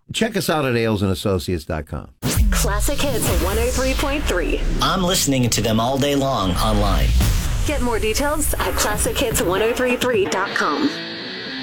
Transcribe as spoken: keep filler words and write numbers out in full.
check us out at ailes and associates dot com. Classic Hits one oh three point three. I'm listening to them all day long online. Get more details at classic hits ten thirty-three dot com.